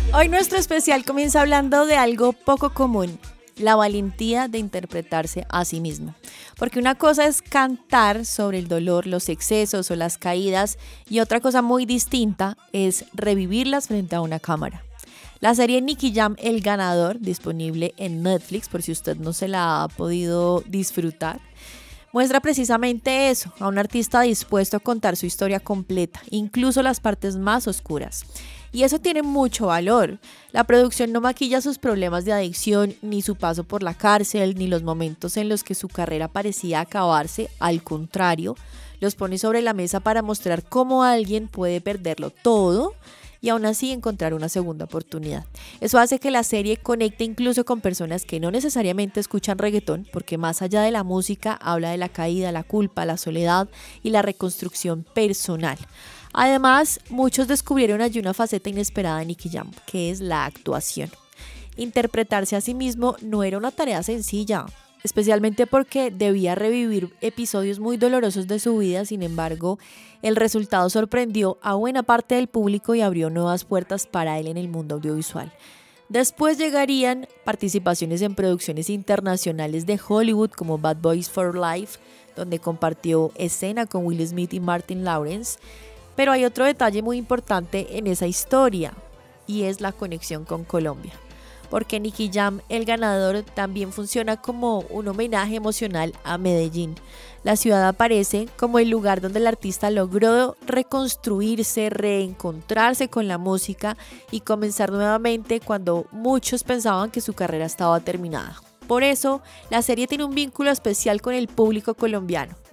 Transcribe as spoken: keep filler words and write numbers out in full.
Hoy nuestro especial comienza hablando de algo poco común, la valentía de interpretarse a sí mismo. Porque una cosa es cantar sobre el dolor, los excesos o las caídas y otra cosa muy distinta es revivirlas frente a una cámara. La serie Nicky Jam, El Ganador, disponible en Netflix por si usted no se la ha podido disfrutar, muestra precisamente eso, a un artista dispuesto a contar su historia completa, incluso las partes más oscuras. Y eso tiene mucho valor. La producción no maquilla sus problemas de adicción, ni su paso por la cárcel, ni los momentos en los que su carrera parecía acabarse. Al contrario, los pone sobre la mesa para mostrar cómo alguien puede perderlo todo y aún así encontrar una segunda oportunidad. Eso hace que la serie conecte incluso con personas que no necesariamente escuchan reggaetón, porque más allá de la música habla de la caída, la culpa, la soledad y la reconstrucción personal. Además, muchos descubrieron allí una faceta inesperada de Nicky Jam, que es la actuación. Interpretarse a sí mismo no era una tarea sencilla, especialmente porque debía revivir episodios muy dolorosos de su vida. Sin embargo, el resultado sorprendió a buena parte del público y abrió nuevas puertas para él en el mundo audiovisual. Después llegarían participaciones en producciones internacionales de Hollywood como Bad Boys for Life, donde compartió escena con Will Smith y Martin Lawrence. Pero hay otro detalle muy importante en esa historia y es la conexión con Colombia. Porque Nicky Jam, El Ganador, también funciona como un homenaje emocional a Medellín. La ciudad aparece como el lugar donde el artista logró reconstruirse, reencontrarse con la música y comenzar nuevamente cuando muchos pensaban que su carrera estaba terminada. Por eso, la serie tiene un vínculo especial con el público colombiano.